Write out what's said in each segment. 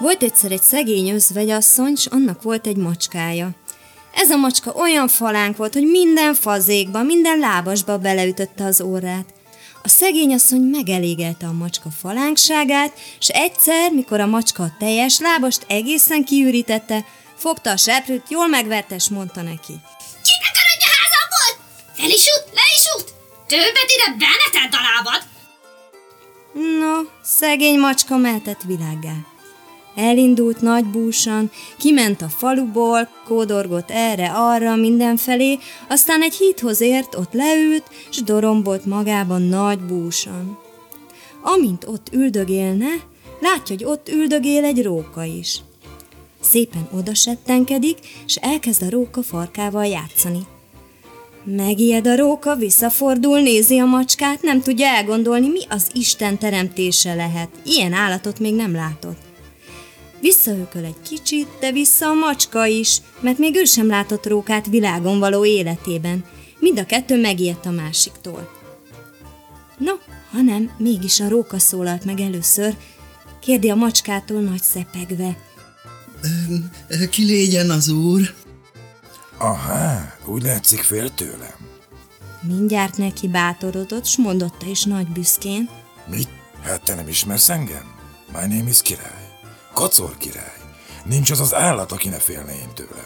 Volt egyszer egy szegény özvegyasszony, s annak volt egy macskája. Ez a macska olyan falánk volt, hogy minden fazékba, minden lábasba beleütötte az orrát. A szegény asszony megelégelte a macska falánkságát, s egyszer, mikor a macska a teljes lábast egészen kiürítette, fogta a seprűt, jól megverte, s mondta neki: Ki ne törődj a házamból! Fel is út, le is út! Többet ide be ne tedd a lábad! No, szegény macska mehetett világgá. Elindult nagy búsan, kiment a faluból, kódorgott erre-arra mindenfelé, aztán egy hídhoz ért, ott leült, s dorombolt magában nagy búsan. Amint ott üldögélne, látja, hogy ott üldögél egy róka is. Szépen odasettenkedik, s elkezd a róka farkával játszani. Megijed a róka, visszafordul, nézi a macskát, nem tudja elgondolni, mi az Isten teremtése lehet. Ilyen állatot még nem látott. Visszahőköl egy kicsit, de vissza a macska is, mert még ő sem látott rókát világon való életében. Mind a kettő megijedt a másiktól. No, hanem mégis a róka szólalt meg először, kérdi a macskától nagy szepegve: Ki légyen az úr? Aha, úgy látszik fél tőlem. Mindjárt neki bátorodott, s mondotta is nagy büszkén: Mit? Hát te nem ismersz engem? My name is Király. Kacor király. Nincs az az állat, aki ne félne én tőlem.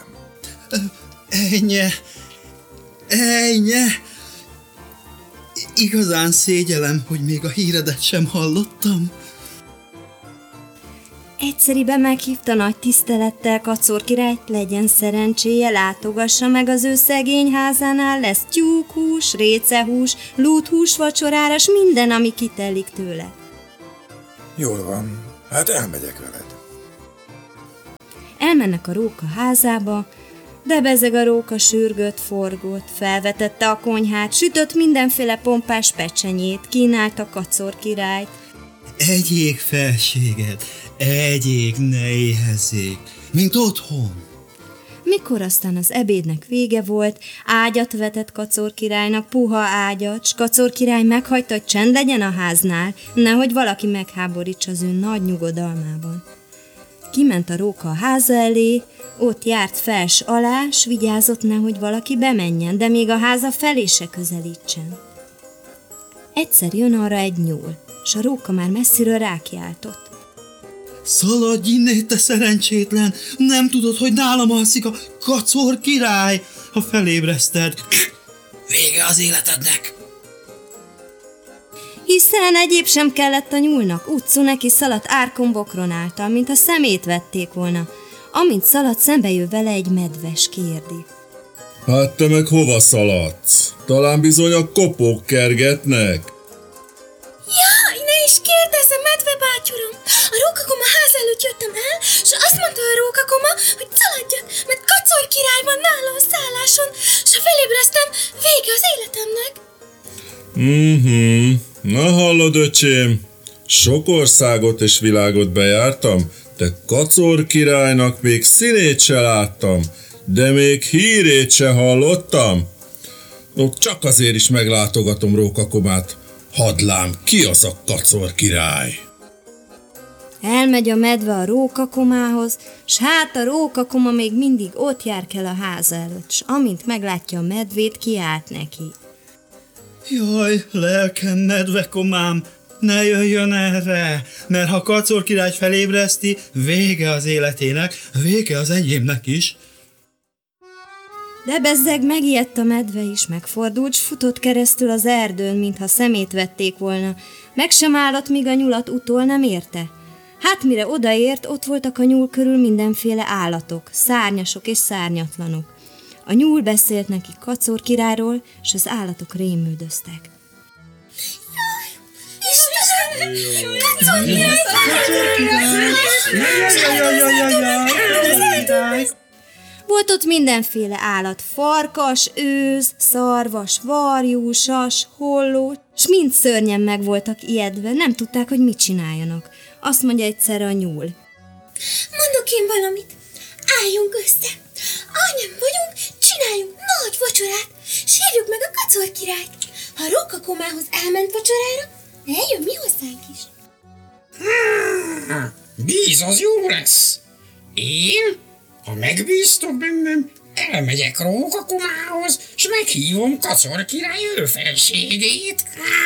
Ejnye! Igazán szégyellem, hogy még a híredet sem hallottam. Egyszeriben meghívta nagy tisztelettel Kacor királyt, legyen szerencséje, látogassa meg az ő szegény házánál, lesz tyúkhús, récehús, lúthús vacsorára, s minden, ami kitellik tőle. Jól van, hát elmegyek veled. Elmennek a róka házába, de bezeg a róka sürgött, forgott, felvetette a konyhát, sütött mindenféle pompás pecsenyét, kínálta Kacor királyt. Egyék felséged, egyék, ne éhezzék, mint otthon. Mikor aztán az ebédnek vége volt, ágyat vetett Kacor királynak, puha ágyat, s Kacor király meghagyta, hogy csend legyen a háznál, nehogy valaki megháborítsa az ő nagy nyugodalmában. Kiment a róka a háza elé, ott járt fels alá, s vigyázott, nehogy valaki bemenjen, de még a háza felé se közelítsen. Egyszer jön arra egy nyúl, s a róka már messziről rákiáltott: Szaladj innét, te szerencsétlen! Nem tudod, hogy nálam alszik a Kacor király? Ha felébreszted, vége az életednek! Hiszen egyéb sem kellett a nyúlnak, utcú neki szaladt árkon bokron által, mint a szemét vették volna. Amint szaladt, szembe jön vele egy medves, kérdi: Hát te meg hova szaladsz? Talán bizony a kopók kergetnek? Jaj, ne is kérdezz, medve bátyurom! A rókakoma ház előtt jöttem el, és azt mondta a rókakoma, hogy szaladjak, mert Kacor király van nála a szálláson, és ha felébreztem, vége az életemnek. Na hallod, öcsém, sok országot és világot bejártam, de Kacor királynak még színét se láttam, de még hírét se hallottam. Csak azért is meglátogatom rókakomát. Hadd lám, ki az a Kacor király? Elmegy a medve a rókakomához, s hát a rókakoma még mindig ott jár kell a háza előtt, s amint meglátja a medvét, kiált neki: Jaj, lelkem, medvekomám, ne jöjjön erre, mert ha Kacor király felébreszti, vége az életének, vége az enyémnek is. De bezzeg megijedt a medve is, megfordult, s futott keresztül az erdőn, mintha szemét vették volna. Meg sem állott, míg a nyulat utol nem érte. Hát mire odaért, ott voltak a nyúl körül mindenféle állatok, szárnyasok és szárnyatlanok. A nyúl beszélt neki Kacor királyról, és az állatok rémüldöztek. Istenem! Kacor király! Volt ott mindenféle állat, farkas, őz, szarvas, varjú, sas, holló, s mind szörnyen meg voltak ijedve, nem tudták, hogy mit csináljanak. Azt mondja egyszer a nyúl: Mondok én valamit, álljunk össze. Annyian vagyunk, csináljunk nagy vacsorát, s hívjuk meg a Kacor királyt. Ha a rókakomához elment vacsorára, eljön mi hozzánk is. Bíz az jó lesz. Én, ha megbíztok bennem, elmegyek Rókakomához, s meghívom Kacor király ő felségét.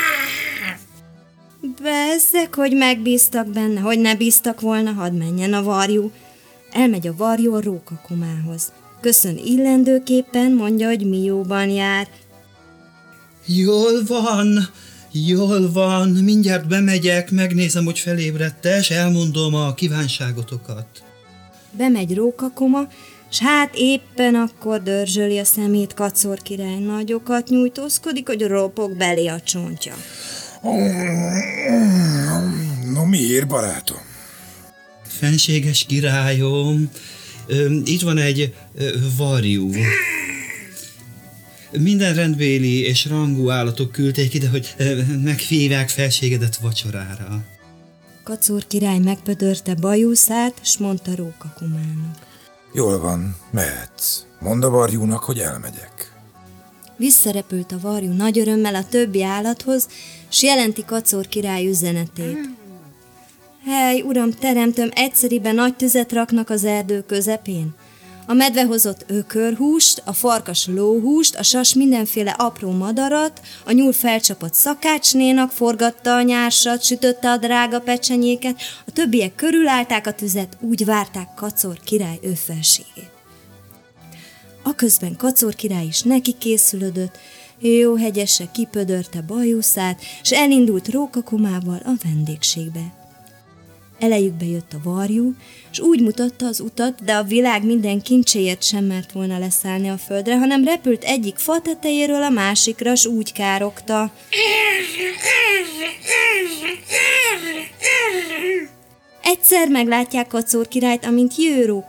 Bezzeg, hogy megbíztak benne, hogy ne bíztak volna, hadd menjen a varjú. Elmegy a varjú a Rókakomához. Köszön illendőképpen, mondja, hogy mi jóban jár. Jól van, mindjárt bemegyek, megnézem, hogy felébredte, és elmondom a kívánságotokat. Bemegy Rókakoma, s hát éppen akkor dörzsöli a szemét Kacor király, nagyokat nyújtózkodik, hogy ropog belé a csontja. No miért, barátom? Fenséges királyom, itt van egy varjú. Minden rendbéli és rangú állatok küldték ide, hogy meghívják felségedet vacsorára. Kacor király megpödörte bajuszát, s mondta Rókakomának. Jól van, mehetsz. Mondd a varjúnak, hogy elmegyek. Visszarepült a varjú nagy örömmel a többi állathoz, s jelenti Kacor király üzenetét. Hely, uram, teremtöm, egyszeriben nagy tüzet raknak az erdő közepén. A medve hozott ökörhúst, a farkas lóhúst, a sas mindenféle apró madarat, a nyúl felcsapott szakácsnénak, forgatta a nyársat, sütötte a drága pecsenyéket, a többiek körülállták a tüzet, úgy várták Kacor király ő felségét. Aközben Kacor király is neki készülődött, jó hegyesre kipödörte bajuszát, s elindult Rókakomával a vendégségbe. Elejükbe jött a varjú, s úgy mutatta az utat, de a világ minden kincséért sem mert volna leszállni a földre, hanem repült egyik fa tetejéről a másikra, s úgy károgta. Egyszer meglátják Kacor királyt, amint jő